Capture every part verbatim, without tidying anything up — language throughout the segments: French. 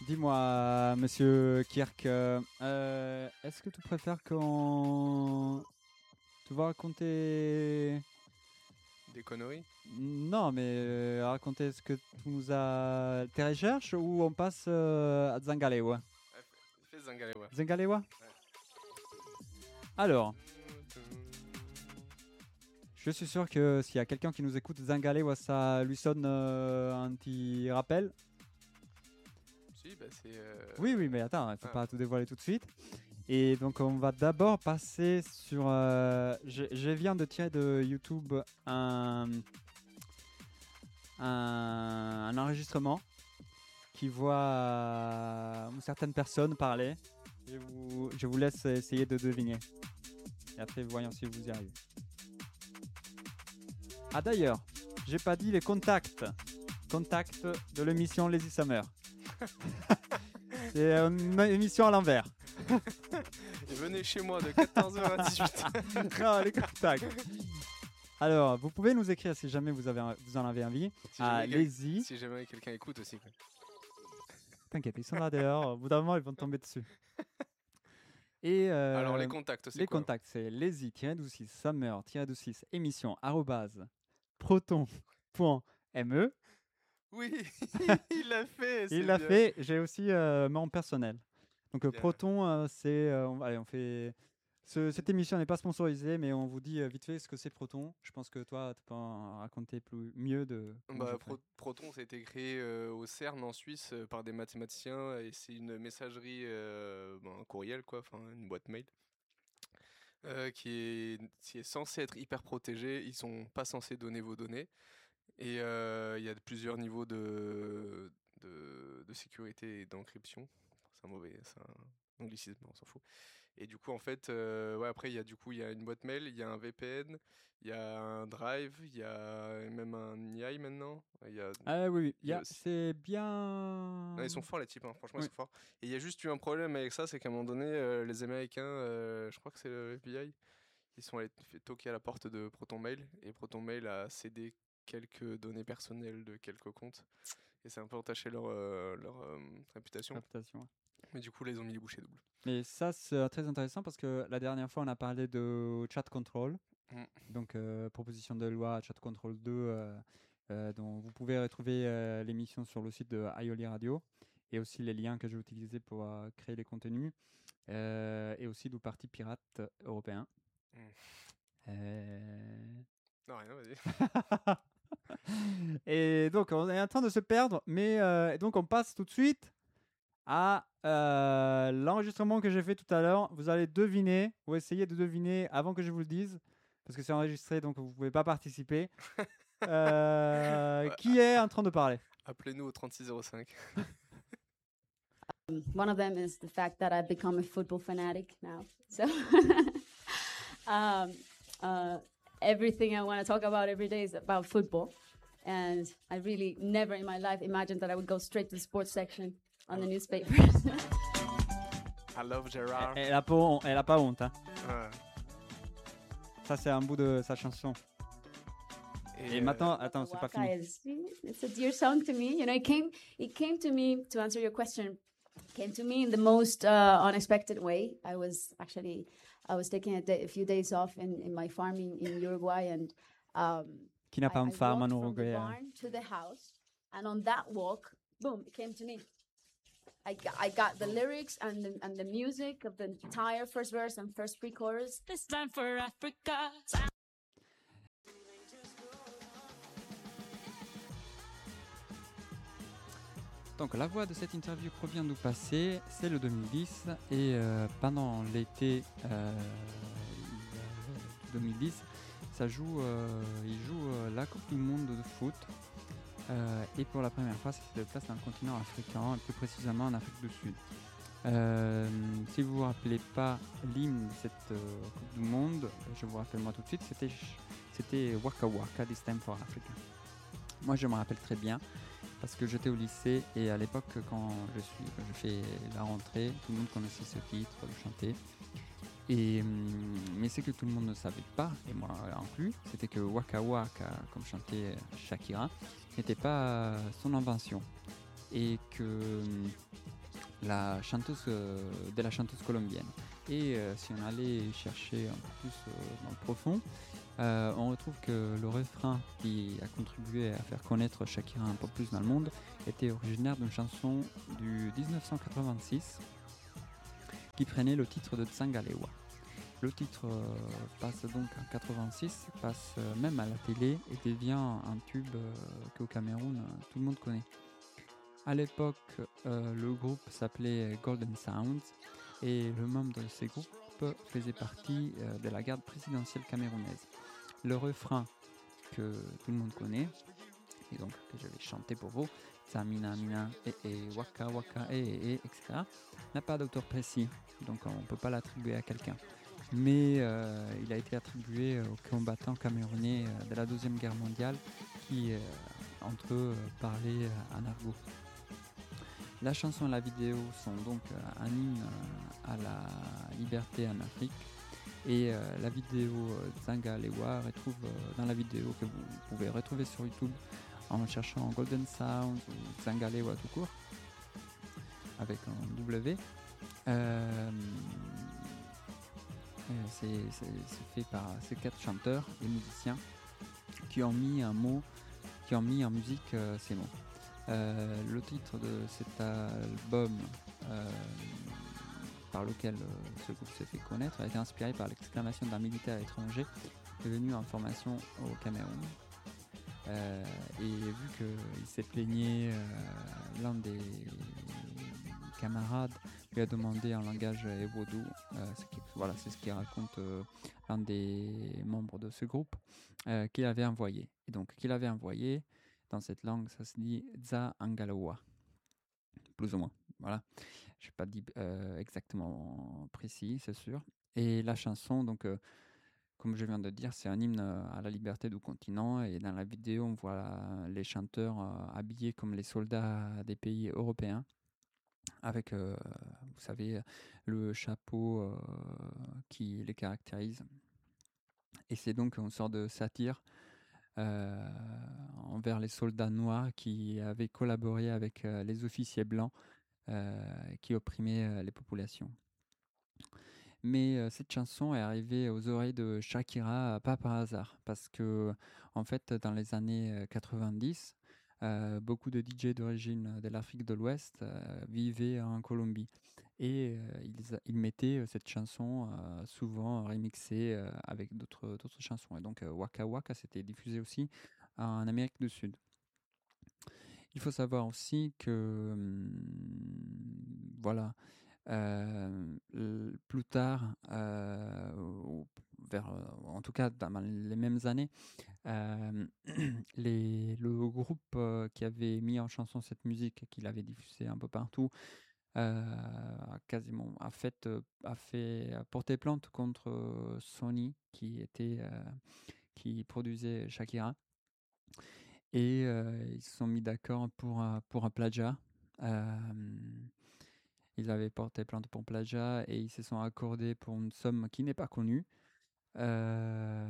Dis-moi, monsieur Kirk, euh, euh, est-ce que tu préfères qu'on... Tu vas raconter... Des conneries? Non, mais euh, raconter ce que tu nous as... tes recherches ou on passe euh, à Zangalewa? Ah, fais fais Zangalewa. Zangalewa? Alors, je suis sûr que s'il y a quelqu'un qui nous écoute, Zangalewa, ça lui sonne euh, un petit rappel. Si, bah c'est. euh, Oui, oui, mais attends, il ne faut Ah. pas tout dévoiler tout de suite. Et donc, on va d'abord passer sur. euh, je, je viens de tirer de YouTube un, un, un enregistrement qui voit euh, certaines personnes parler. Je vous, je vous laisse essayer de deviner. Et après, voyons si vous y arrivez. Ah, d'ailleurs, j'ai pas dit les contacts. Contacts de l'émission Lazy Summer. C'est une émission à l'envers. Et venez chez moi de quatorze heures à dix-huit heures. Non, les contacts. Alors, vous pouvez nous écrire si jamais vous, avez, vous en avez envie. Si à jamais quel- Lazy. Si jamais quelqu'un écoute aussi. quoi. T'inquiète, ils sont là dehors. Au bout d'un moment, ils vont tomber dessus. Et euh, Alors les contacts, c'est les quoi? contacts, c'est lazy-six summer-six émission arrobase proton.me. Oui, il l'a fait. c'est Il l'a bien. fait. J'ai aussi euh, mon personnel. Donc euh, Bien. Proton, euh, c'est euh, on, allez, on fait. Ce- cette émission n'est pas sponsorisée, mais on vous dit euh, vite fait ce que c'est Proton. Je pense que toi, tu peux en raconter plus, mieux de. comment Bah, je Pro- fais. Proton, ça a été créé euh, au CERN en Suisse euh, par des mathématiciens et c'est une messagerie, euh, bon, un courriel quoi, enfin une boîte mail, euh, qui est, qui est censée être hyper protégée. Ils sont pas censés donner vos données et euh, il y a plusieurs niveaux de, de, de sécurité et d'encryption. C'est un mauvais, c'est un anglicisme, on s'en fout. Et du coup, en fait, euh, ouais, après, il y a du coup, il y a une boîte mail, il y a un V P N, il y a un Drive, il y a même un I A maintenant. Il y a, Ah oui, oui. il y a y a- aussi. c'est bien. Non, ils sont forts les types, hein, franchement, Oui. ils sont forts. Et il y a juste eu un problème avec ça, c'est qu'à un moment donné, euh, les Américains, euh, je crois que c'est le F B I, ils sont allés fait toquer à la porte de Proton Mail et Proton Mail a cédé quelques données personnelles de quelques comptes et ça a un peu entaché leur, euh, leur euh, réputation. Réputation, ouais. Mais du coup, là, ils ont mis les bouchées doubles. Mais ça, c'est euh, très intéressant parce que la dernière fois, on a parlé de chat control. Mm. Donc, euh, proposition de loi chat control deux, euh, euh, dont vous pouvez retrouver euh, l'émission sur le site de Aioli Radio et aussi les liens que j'ai utilisés pour euh, créer les contenus euh, et aussi du Parti pirate européen. Mm. Euh, Non, rien, vas-y. Et donc, on est en train de se perdre, mais euh, donc on passe tout de suite à euh, l'enregistrement que j'ai fait tout à l'heure. Vous allez deviner, ou essayer de deviner avant que je vous le dise, parce que c'est enregistré, donc vous ne pouvez pas participer. Euh, Ouais, qui est en train de parler? Appelez-nous au trente-six zéro cinq. One of them is the fact that I've become a football fanatic now. So um, uh, everything I want to talk about every day is about football. And I really never in my life imagined that I would go straight to the sports section on the newspapers. I love Gerard. Elle n'a pas, hon- elle a pas honte. Hein. Ouais. Ça, c'est un bout de sa chanson. Et euh, maintenant, attends, c'est pas Waka fini. is, it's a dear song to me. You know, it came, it came to me, to answer your question, came to me in the most uh, unexpected way. I was actually, I was taking a, day, a few days off in, in my farm in, in Uruguay, and um, Qui n'a I, pas I une farm en walked from the Uruguay? euh. barn to the house, and on that walk, boom, it came to me. I got, I got the lyrics and the, and the music of the entire first verse and first pre-chorus. This time for Africa. Donc la voix de cette interview provient du passé, c'est le deux mille dix et euh, pendant l'été euh, deux mille dix, ça joue, euh, il joue euh, la Coupe du Monde de foot euh, et pour la première fois, ça se déplace dans le continent africain, plus précisément en Afrique du Sud. Euh, si vous vous rappelez pas l'hymne de cette euh, Coupe du Monde, je vous rappelle moi tout de suite, c'était c'était Waka Waka, This Time for Africa. Moi, je me rappelle très bien. Parce que j'étais au lycée et à l'époque, quand je suis, quand je fais la rentrée, tout le monde connaissait ce titre, le chanter. Et, hum, mais ce que tout le monde ne savait pas, et moi inclus, c'était que Waka Waka, comme chantait Shakira, n'était pas son invention. Et que hum, la chanteuse, euh, de la chanteuse colombienne. Et euh, si on allait chercher un peu plus euh, dans le profond, euh, on retrouve que le refrain qui a contribué à faire connaître Shakira un peu plus dans le monde était originaire d'une chanson du dix-neuf cent quatre-vingt-six qui prenait le titre de Tsangalewa. Le titre euh, passe donc en quatre-vingt-six, passe euh, même à la télé et devient un tube euh, qu'au Cameroun euh, tout le monde connaît. À l'époque, euh, le groupe s'appelait Golden Sounds et le membre de ces groupes faisait partie euh, de la garde présidentielle camerounaise. Le refrain que tout le monde connaît, et donc que je vais chanter pour vous, Samina Mina et, et Waka Waka et, et, et etc., n'a pas d'auteur précis, donc on ne peut pas l'attribuer à quelqu'un. Mais euh, il a été attribué aux combattants camerounais euh, de la Deuxième Guerre mondiale qui, euh, entre eux, euh, parlaient en argot. La chanson et la vidéo sont donc euh, un hymne euh, à la liberté en Afrique. Et euh, la vidéo euh, Tsangalewa retrouve euh, dans la vidéo que vous pouvez retrouver sur YouTube en cherchant Golden Sound ou Tsangalewa tout court avec un W. Euh, c'est, c'est, c'est fait par ces quatre chanteurs et musiciens qui ont mis un mot, qui ont mis en musique euh, ces mots. Euh, le titre de cet album euh, par lequel euh, ce groupe s'est fait connaître a été inspiré par l'exclamation d'un militaire étranger venu en formation au Cameroun. Euh, et vu qu'il s'est plaigné, euh, l'un des camarades lui a demandé en langage ébodou, euh, c'est, qui, voilà, c'est ce qu'il raconte euh, l'un des membres de ce groupe, euh, qu'il avait envoyé. Et donc qu'il avait envoyé, dans cette langue, ça se dit Za Angalowa, plus ou moins. Voilà. Je n'ai pas dit euh, exactement précis, c'est sûr. Et la chanson, donc, euh, comme je viens de dire, c'est un hymne à la liberté du continent. Et dans la vidéo, on voit la, les chanteurs euh, habillés comme les soldats des pays européens, avec, euh, vous savez, le chapeau euh, qui les caractérise. Et c'est donc une sorte de satire Euh, envers les soldats noirs qui avaient collaboré avec euh, les officiers blancs euh, qui opprimaient euh, les populations. Mais euh, cette chanson est arrivée aux oreilles de Shakira euh, pas par hasard, parce que en fait dans les années quatre-vingt-dix, euh, beaucoup de D J d'origine de l'Afrique de l'Ouest euh, vivaient en Colombie. Et euh, ils, ils mettaient euh, cette chanson euh, souvent remixée euh, avec d'autres, d'autres chansons. Et donc euh, Waka Waka s'était diffusé aussi en Amérique du Sud. Il faut savoir aussi que, hum, voilà, euh, l- plus tard, euh, ou vers, euh, en tout cas dans les mêmes années, euh, les, le groupe euh, qui avait mis en chanson cette musique, qui l'avait diffusée un peu partout, euh, a quasiment a fait, euh, a fait a porté plainte contre euh, Sony qui était euh, qui produisait Shakira et euh, ils se sont mis d'accord pour un, pour un plagiat. Euh, ils avaient porté plainte pour plagiat et ils se sont accordés pour une somme qui n'est pas connue euh,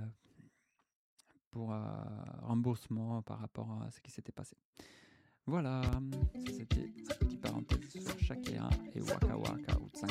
pour un remboursement par rapport à ce qui s'était passé. Voilà, ça c'était cette petite parenthèse sur Shakira et Waka Waka ou Tsangalewa.